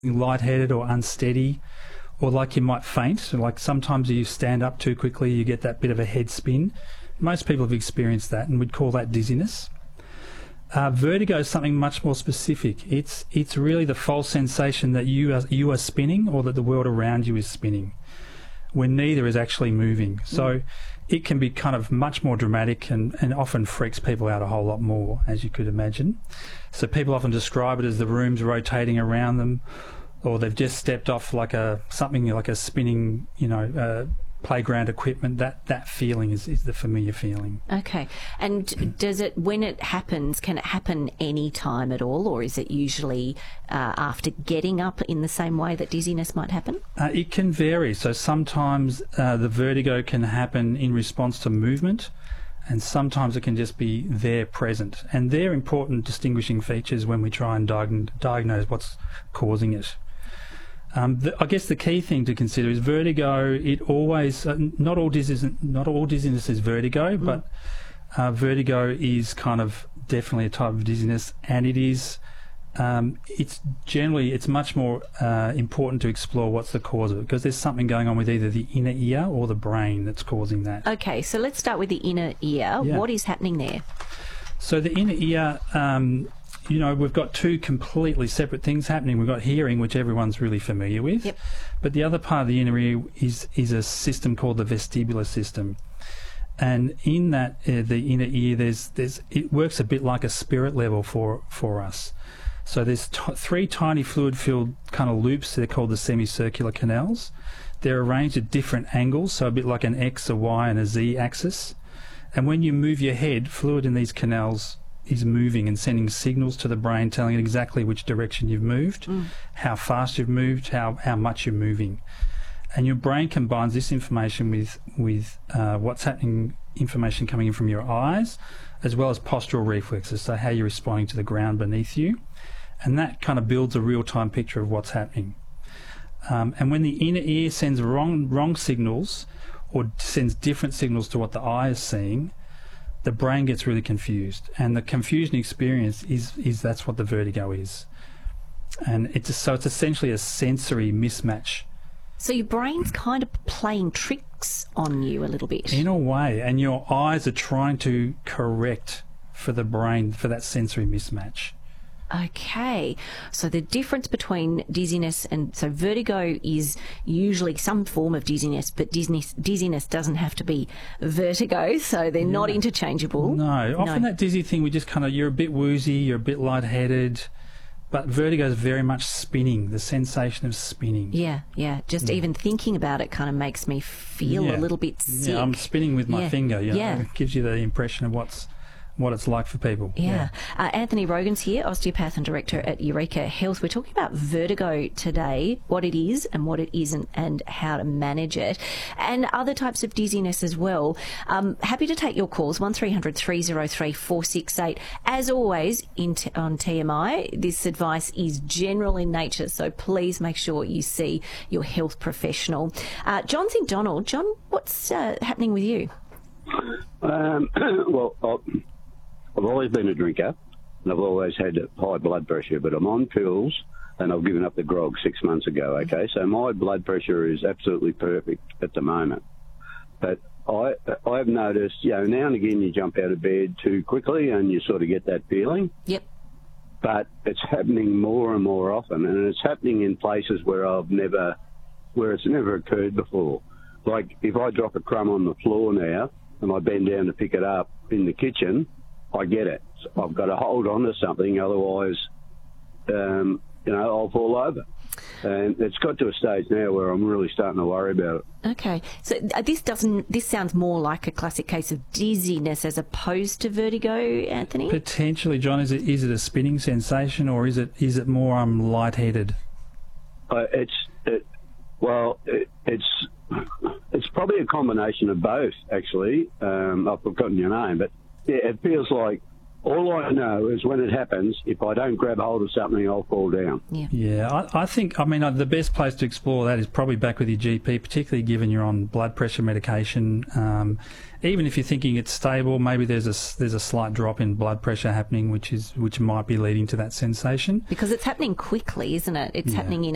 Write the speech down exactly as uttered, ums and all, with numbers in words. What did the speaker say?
lightheaded or unsteady, or like you might faint. So like sometimes you stand up too quickly, you get that bit of a head spin. Most people have experienced that, and we'd call that dizziness. Uh, vertigo is something much more specific. It's it's really the false sensation that you are, you are spinning, or that the world around you is spinning, when neither is actually moving. So it can be kind of much more dramatic, and, and often freaks people out a whole lot more, as you could imagine. So people often describe it as the room's rotating around them, or they've just stepped off like a something like a spinning, you know, uh, playground equipment. That that feeling is, is the familiar feeling. Okay. And does it, when it happens, can it happen any time at all, or is it usually uh, after getting up in the same way that dizziness might happen? Uh, it can vary. So sometimes uh, the vertigo can happen in response to movement, and sometimes it can just be there present. And they're important distinguishing features when we try and diag diagnose what's causing it. Um, the, I guess the key thing to consider is vertigo. It always, uh, not all dizziness, not all dizziness is vertigo, mm. but uh, vertigo is kind of definitely a type of dizziness, and it is. Um, it's generally it's much more uh, important to explore what's the cause of it, because there's something going on with either the inner ear or the brain that's causing that. Okay, so let's start with the inner ear. Yeah. What is happening there? So the inner ear. Um, You know, we've got two completely separate things happening. We've got hearing, which everyone's really familiar with. Yep. But the other part of the inner ear is, is a system called the vestibular system. And in that, uh, the inner ear, there's, there's, it works a bit like a spirit level for, for us. So there's t three tiny fluid-filled kind of loops. They're called the semicircular canals. They're arranged at different angles, so a bit like an X, a Y, and a Z axis. And when you move your head, fluid in these canals is moving and sending signals to the brain, telling it exactly which direction you've moved, mm. how fast you've moved, how, how much you're moving. And your brain combines this information with, with uh, what's happening, information coming in from your eyes, as well as postural reflexes, so how you're responding to the ground beneath you. And that kind of builds a real-time picture of what's happening. Um, and when the inner ear sends wrong, wrong signals, or sends different signals to what the eye is seeing, the brain gets really confused, and the confusion experience is is that's what the vertigo is. And it's so it's essentially a sensory mismatch. So your brain's kind of playing tricks on you a little bit. In a way, and your eyes are trying to correct for the brain for that sensory mismatch. Okay, so the difference between dizziness and, so vertigo is usually some form of dizziness, but dizziness, dizziness doesn't have to be vertigo, so they're yeah. not interchangeable. No, often no. that dizzy thing, we just kind of, you're a bit woozy, you're a bit lightheaded, but vertigo is very much spinning, the sensation of spinning. Yeah, yeah, just yeah. even thinking about it kind of makes me feel yeah. a little bit sick. Yeah, I'm spinning with my yeah. finger, you know, yeah. it gives you the impression of what's what it's like for people. Yeah. yeah. Uh, Anthony Rogan's here, osteopath and director at Eureka Health. We're talking about vertigo today, what it is and what it isn't, and how to manage it, and other types of dizziness as well. Um, happy to take your calls, one three hundred, three oh three, four six eight. As always, in t on T M I, this advice is general in nature, so please make sure you see your health professional. Uh, John's in Donald. John, what's uh, happening with you? Um, well, I'll I've always been a drinker, and I've always had high blood pressure, but I'm on pills, and I've given up the grog six months ago, okay? So my blood pressure is absolutely perfect at the moment. But I, I've noticed, you know, now and again you jump out of bed too quickly and you sort of get that feeling. Yep. But it's happening more and more often, and it's happening in places where I've never, where it's never occurred before. Like if I drop a crumb on the floor now and I bend down to pick it up in the kitchen, I get it. So I've got to hold on to something, otherwise, um, you know, I'll fall over. And it's got to a stage now where I'm really starting to worry about it. Okay, so uh, this doesn't. This sounds more like a classic case of dizziness as opposed to vertigo, Anthony. Potentially, John. Is it is it a spinning sensation, or is it is it more um lightheaded? Uh, it's it, well, it, it's it's probably a combination of both. Actually, um, I've forgotten your name, but. Yeah, it feels like all I know is when it happens, if I don't grab hold of something, I'll fall down. Yeah, yeah I, I think, I mean, uh, the best place to explore that is probably back with your G P, particularly given you're on blood pressure medication. Um, even if you're thinking it's stable, maybe there's a, there's a slight drop in blood pressure happening, which is which might be leading to that sensation. Because it's happening quickly, isn't it? It's yeah. happening in